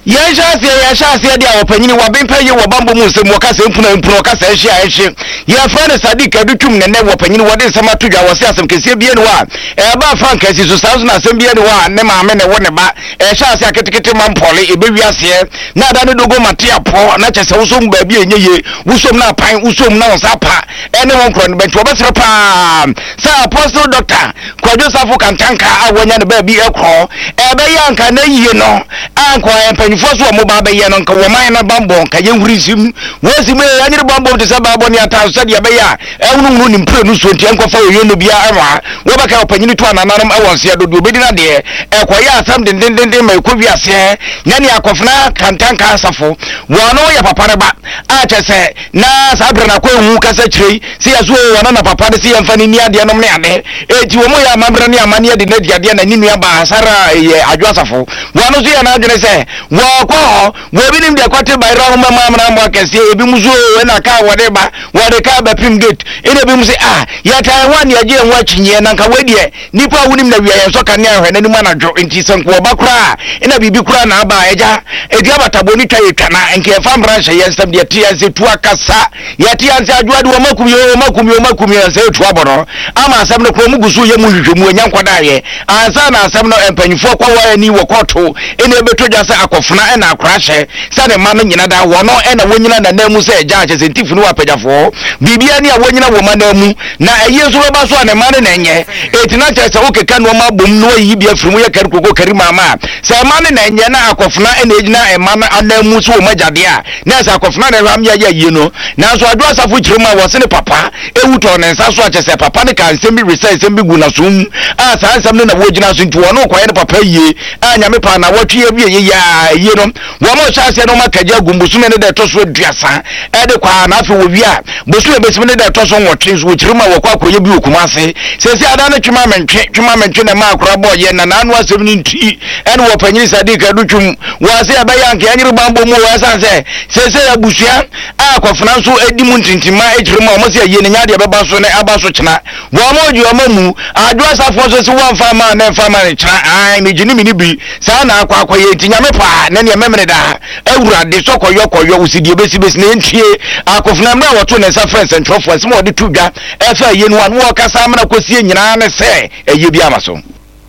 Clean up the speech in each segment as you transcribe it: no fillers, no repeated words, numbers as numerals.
ya shase dia opanyini wa bempa ye wo bambo mu nsem wo kasa mpuna kasa ehye ya fra ne Sadiq adutum ne ne wo panyini wo de nsema tudwa wo se asem kese bie ne wa ba frank asi so sazo na asem bie ne wa ne maame ne wo ne ba shase aketekete mampole ebewi ase na da ne dogo matia po na chese wo so mba bie nyeye wo so na pan wo so na onsa pa ene won kro ne bench wo besre pa sa apostle doctor Kwadwo Safo Kantanka awanya ne ba bi ekro ebe yanka na yie no anko empanyifo so mo ba be ye no nka wo man na bambo nka ye hurisim wosim ye anyire bambo de se babo ni ata so de be ya ehunu ni mpre no so ntia nkofa yo no bia anwa wo ba ka opanyini to anananom awonse dodo obedi na de ekoya asam den mai ko wiase nyane akofna Kantanka Safo wono ya papa ne ba a chese na sabra na ko hu kasa chiri si yaso wono na papa de si yamfani ni ade nom ne ade eti wo mo ya mamra ni amane de na diade na ninu ya ba asara ye Adwo Asafo wono so ya na adwene se wo ko wo bi nim de kwate bayra ho mama na mo akese ebi muzo na ka wo de ba wo de ka ba pim gate ene bi mu se ya tai wan ya je enwa chinye na nka wedie nipa wunim na wiye so kan ya hwe na nimu anadwo enti sanko oba kura ina bibi kura na aba eja edi abataboni twa yetwa na nke fa branche ye nsam de tia se tu akasa ya tia se adwade wo makumi se tu abono ama asam no kro mugusu ye mu hwehwemu enyankwada ye ansa na asam no empanyifo kwa wa ni wo koto ene ebetodwa se akofuna ena akrahye sane ma no nyina da wo no ena wonyina na namu se eja ache sentifu no apegyafo bibia ni a wonyina wo ma namu na eyesu ba so ane ma ne nenye etina che se okeka no ma bom no yi bia firim ye kari koko kari mama se ma ne nenye na akofuna ena ejina ema na anamu so wo majade a na se akofuna na ram ya ye no na so Adwo Asafo kirima wo se ne papa ewuto ne nsa so ache se papa ne kan sembi research sembi gu na sum a sa nsam ne na wojina so nti wo no kwaye ne papa yie a nyame pa na wotwe bia ye ya ye no wo mo chase no makaja gumbusu ne de toso aduasa e de kwa na afi wo wi a bosu e besim ne de toso nwotwe so kirima wo kwa akroye bi okumase sesi ada na twuma mentwe na ma akra bo ye na nanu asem ni nti ene wo panyini Sadiq adutwum wo ase abaya nke anyire bambo mu wo san se sesi abusua akofuna so edimu ntintima ekirima wo se ye ne nyade beba so ne aba so kina wo mo ju omamu Adwo Asafo so se wo mfa ma na mfa ma ne kina ai me gini mini bi sa na akwa ye tinyame pa ne ne memene da awurade so koyo usidie besi ne ntie akofuna mra woto ne sa friends and trophies mo de tudwa efa ye no an wo kasa amna kosie nyina ne se eye bi amaso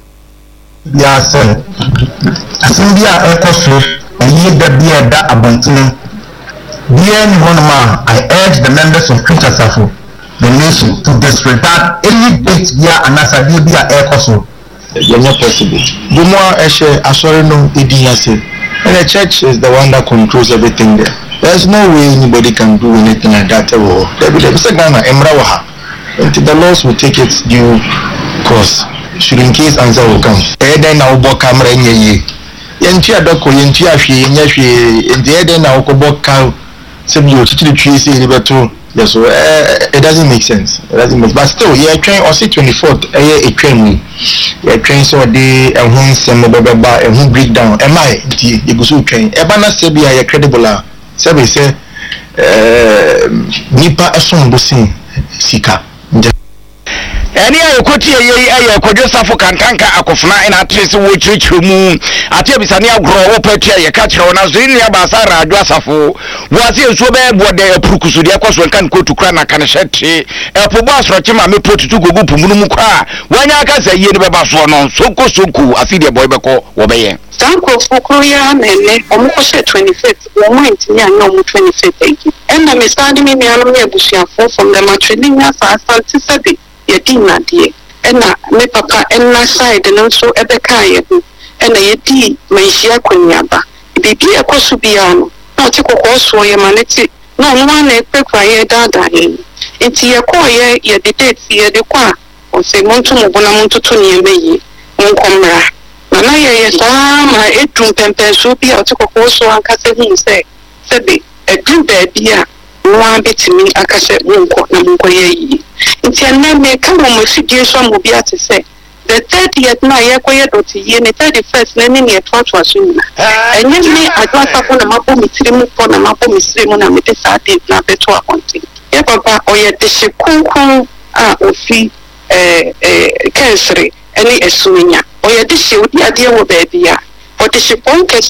ya se asimbia ekoso eye da bia da abontene bia ni honoma. I urge the members of Kwadwo Asafo the nation to disregard any date bia anasa bia ekoso. Not possible. The more sorry no idiyase. And the church is the one that controls everything there. There's no way anybody can do anything like that. The laws will take its due course. Should in case answer will come. Then now book camera in ye. Yentia doko yentia she in the end now book cow. Some you to trees in the yes, so it doesn't make sense. It doesn't make, but still, yeah, train or say 24th, a train me. Yeah, train so day and home some baba and home breakdown. Am I the go train? Ebana Sebia, a credible. Sebi say, Nipa Eson Bosin Sika. eni ayekoti ye Kwadwo Safo Kantanka akofuna ina atrese wo chirichimu ate bisane agro wo patu ye ka kire wona so ni abasara Adwo Asafo wo ase enso be bode apurukusu de kwaso kan kotu kra na kan hyete epobo asoro chema me potutu gogu pumunu mu kwa wanya aka sa ye ne beba so no soko afide boy beko wo be ye tanko fukuru ya nene omuko she 25th wo moment ni anya omu 25th ena me standi me anu me busuafo from the matraining ya sa asante sabi yedi nadie ena me papa ena side no so ebeka ye hu ena yedi manhia kwanyaba bibi ekoso bia no na oti kokoso ye maneti na no na ekpekwa ye dada ye enti ye ko ye de date ye de kwa o se monto mo bona monto to ne meyi monkomra na ye sa ma edum pempenso bia oti kokoso ankase hu se sebe edum bia no betimi akase wonko na monko ye yi enti na me ka mo fidie so mo bia te se the 30th na ye ko ye doti ye ne 31st na ni ne twatwa so nyina enye me Adwo Asafo na mabo mitirimu po na mabo misirimu na me sa date na beto akonti ye papa oye de shekunkun a ofi kensere ene esunya oye de she odi ade wo ba bia o de shepon